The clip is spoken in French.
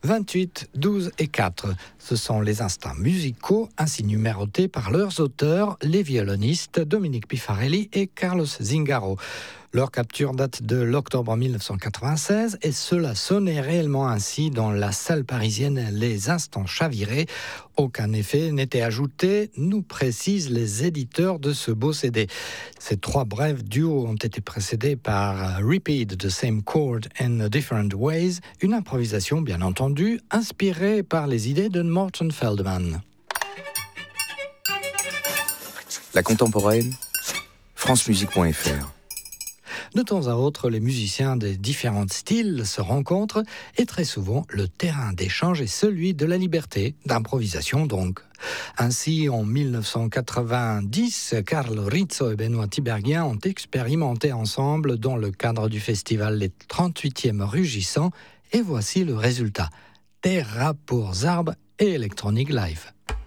28, 12 et 4. Ce sont les instants musicaux ainsi numérotés par leurs auteurs, les violonistes Dominique Pifarelli et Carlos Zingaro. Leur capture date de l'octobre 1996 et cela sonnait réellement ainsi dans la salle parisienne Les Instants Chavirés. Aucun effet n'était ajouté, nous précisent les éditeurs de ce beau CD. Ces trois brefs duos ont été précédés par Repeat the Same Chord in Different Ways, une improvisation bien entendu inspirée par les idées de Morton Feldman. La contemporaine, francemusique.fr. De temps à autre, les musiciens des différents styles se rencontrent et très souvent, le terrain d'échange est celui de la liberté, d'improvisation donc. Ainsi, en 1990, Carlo Rizzo et Benoît Tiberghien ont expérimenté ensemble dans le cadre du festival Les 38e Rugissants et voici le résultat. Terra pour Zarb et Electronic Live.